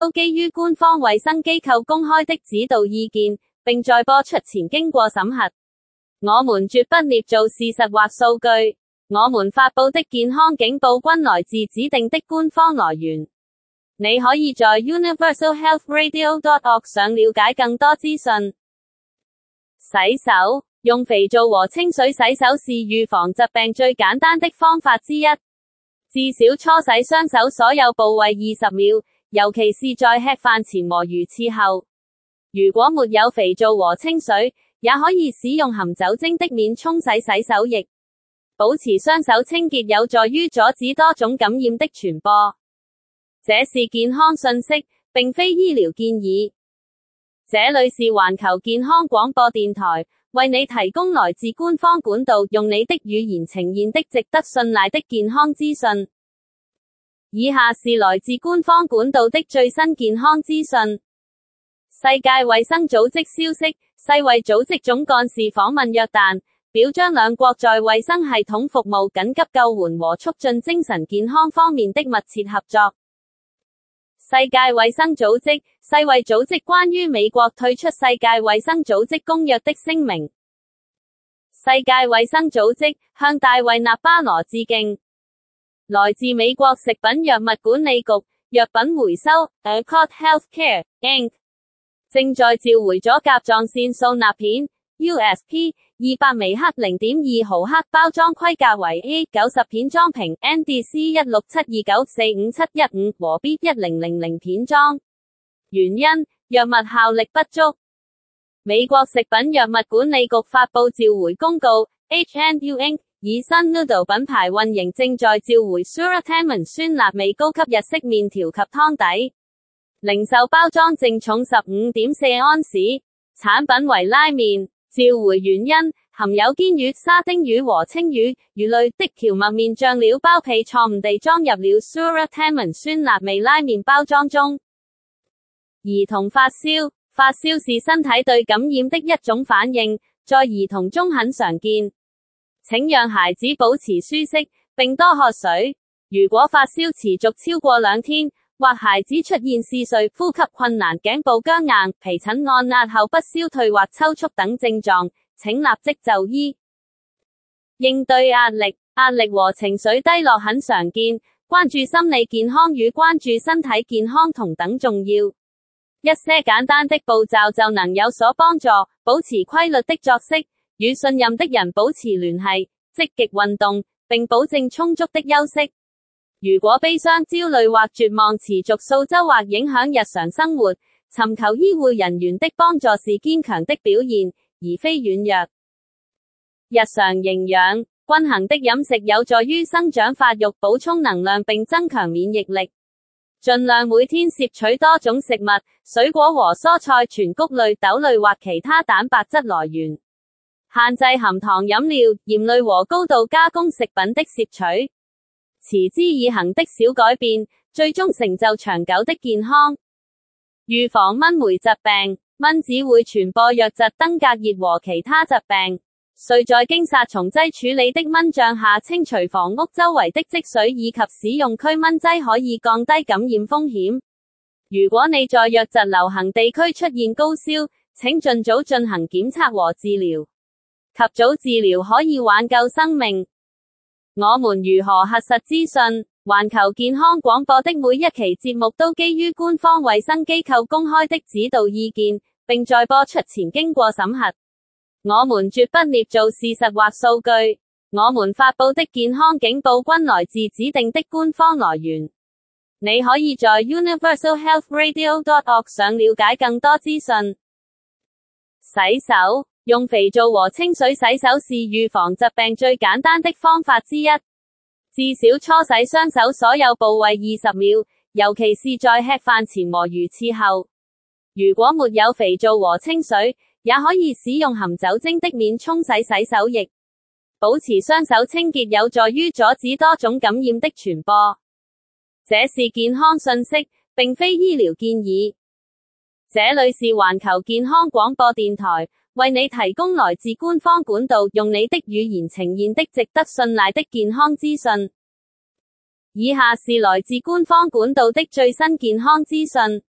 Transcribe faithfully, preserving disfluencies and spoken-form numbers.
都基於官方衛生機構公開的指導意見，並在播出前經過審核。我們絕不捏造事實或數據，我們發佈的健康警報均來自指定的官方來源。你可以在 universal health radio dot org 上了解更多資訊。洗手，用肥皂和清水洗手是預防疾病最簡單的方法之一。至少搓洗雙手所有部位二十秒，尤其是在吃飯前和如廁後。如果沒有肥皂和清水，也可以使用含酒精的免沖洗洗手液。保持雙手清潔有助於阻止多種感染的傳播。這是健康訊息，並非醫療建議。這裏是環球健康廣播電台，為你提供來自官方管道，用你的語言呈現的值得信賴的健康資訊。以下是來自官方管道的最新健康資訊。世界衛生組織消息，世衛組織總幹事訪問約旦，表彰兩國在衛生系統服務、緊急救援和促進精神健康方面的密切合作。世界衛生組織，世衛組織關於美國退出世界衛生組織公約的聲明。世界衛生組織向大衛納巴羅致敬。來自美國食品藥物管理局藥品回收 Accord Healthcare Incorporated 正在召回咗甲狀腺素鈉片 U S P 二百微克 零點二毫克包裝規格為 A 九十 片裝瓶 N D C 一六七二九四五七一五和 B 一零零零片裝。原因，藥物效力不足。美國食品藥物管理局發佈召回公告 H and U Incorporated 以新 Noodle 品牌運營正在召回 Suratamine 酸辣味高級日式麵條及湯底。零售包裝淨重 十五點四安士，產品為拉麵。召回原因，含有堅魚、沙丁魚和青魚、魚類的蕎麥麵醬料包被錯誤地裝入了 Suratamine 酸辣味拉麵包裝中。兒童發燒，發燒是身體對感染的一種反應，在兒童中很常見。請讓孩子保持舒適，並多喝水。如果發燒持續超過兩天，或孩子出現嗜睡、呼吸困難、頸部僵硬、皮疹按壓後不消退或抽搐等症狀，請立即就醫。應對壓力，壓力和情緒低落很常見，關注心理健康與關注身體健康同等重要。一些簡單的步驟就能有所幫助，保持規律的作息，與信任的人保持聯繫，積極運動，並保證充足的休息。如果悲傷、焦慮或絕望持續數周或影響日常生活，尋求醫護人員的幫助是堅強的表現，而非軟弱。日常營養，均衡的飲食有助於生長發育、補充能量並增強免疫力。盡量每天攝取多種食物，水果和蔬菜、全穀類、豆類或其他蛋白質來源。限制含糖飲料、鹽類和高度加工食品的攝取。持之以恆的小改變，最終成就長久的健康。預防蚊媒疾病，蚊子會傳播瘧疾、登革熱和其他疾病。睡在經殺蟲劑處理的蚊帳下，清除房屋周圍的積水以及使用驅蚊劑可以降低感染風險。如果你在瘧疾流行地區出現高燒，請盡早進行檢測和治療。及早治療可以挽救生命。我們如何核實資訊？環球健康廣播的每一期節目都基於官方衛生機構公開的指導意見，並在播出前經過審核。我們絕不捏造事實或數據，我們發佈的健康警報均來自指定的官方來源。你可以在 universal health radio dot org 上了解更多資訊。洗手，用肥皂和清水洗手是預防疾病最簡單的方法之一。至少搓洗雙手所有部位二十秒，尤其是在吃飯前和如廁後。如果沒有肥皂和清水，也可以使用含酒精的免沖洗洗手液。保持雙手清潔有助於阻止多種感染的傳播。這是健康訊息，並非醫療建議。這裏是環球健康廣播電台，為你提供來自官方管道，用你的語言呈現的值得信賴的健康資訊。以下是來自官方管道的最新健康資訊。